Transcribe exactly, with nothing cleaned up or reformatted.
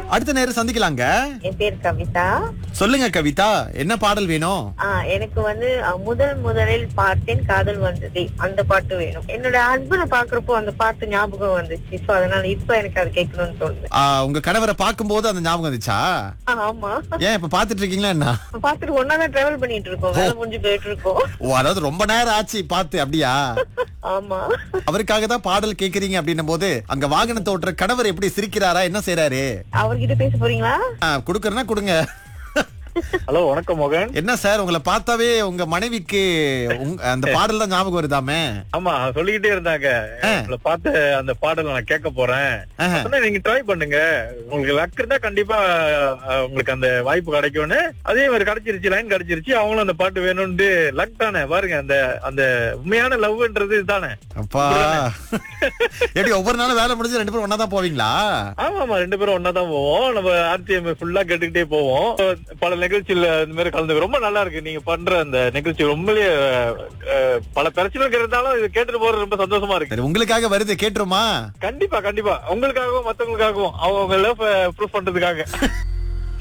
அடுத்த நேரம் சந்திக்கலாங்க. என் பேர் கவிதா. சொல்லுங்க கவிதா, என்ன பாடல் வேணும்? ஆ, எனக்கு வந்து அஹ், முதல் முதலில் பார்த்தேன் காதல் வந்ததே அந்த பாட்டு வேணும். என்னோட ஹஸ்பண்ட பாக்குறப்போ அந்த பாட்டு ஞாபகம் வந்துச்சு. சோ அதனால இப்ப எனக்கு அது கேட்கணும்னு தோணுது. ஆ, உங்க கணவரை பார்க்கும்போது அந்த ஞாபகம் வந்துச்சா? ஆ, ஆமா, ஏன் இப்ப பாத்துட்டு இருக்கீங்களா என்ன? பாத்துட்டு ஒன்னாதான் டிராவல் பண்ணிட்டு இருக்கோம். வேலை முடிஞ்சு போயிட்டு இருக்கோம். ஓ, அதாவது ரொம்ப நேரம் ஆச்சு பார்த்து, அப்படியா? ஆமா. அவருக்காக தான் பாடல் கேக்குறீங்க அப்படின்னும் போது அங்க வாகனத்தை ஓட்டுற கணவர் எப்படி சிரிக்கிறாரா, என்ன செய்யறாரு? அவர்கிட்ட பேச போறீங்களா? குடுக்கறனா கொடுங்க. ஹலோ, வணக்கம் மோகன். என்ன சார், உங்களை பார்த்தாவே உங்க மனைவிக்கு உங்க- அந்த பாடல் தான் ஞாபகம் வருதாமே? ஆமா, சொல்லிக்கிட்டே இருந்தாங்க உங்களை பார்த்து அந்த பாடலை நான் கேட்க போறேன். ஆஹா. சொன்னேன், நீங்க ட்ரை பண்ணுங்க, உங்களுக்கு லக் இருந்தா கண்டிப்பா அஹ், உங்களுக்கு அந்த வாய்ப்பு கிடைக்கும்னு. அதே மாதிரி கிடைச்சிருச்சு, லைன் கிடைச்சிருச்சு. அவங்களும் அந்த பாட்டு வேணும்னு லக் தானே பாருங்க. அந்த அந்த உண்மையான லவ்ன்றது இதுதானே. அப்பா, எப்படி ஒவ்வொரு நாளும் வேலை முடிஞ்சு ரெண்டு பேரும் ஒன்னா தான் போவீங்களா? ஆமா ஆமா, ரெண்டு பேரும் ஒன்னா தான் போவோம். நம்ம ஆர்டிஎம் ஃபுல்லா கேட்டுக்கிட்டே போவோம். பல நிகழ்ச்சியில இந்த மாதிரி கலந்து ரொம்ப நல்லா இருக்கு. நீங்க பண்ற அந்த நிகழ்ச்சி ரொம்பவே அஹ், பல பிரச்சனைகள் இருந்தாலும் இது கேட்டுட்டு போறது ரொம்ப சந்தோஷமா இருக்கு. சரி, உங்களுக்காக வருது, கேட்டுருமா? கண்டிப்பா கண்டிப்பா, உங்களுக்காகவும் மத்தவங்களுக்காகவும் அவங்க லவ் ப்ரூஃப் பண்றதுக்காக.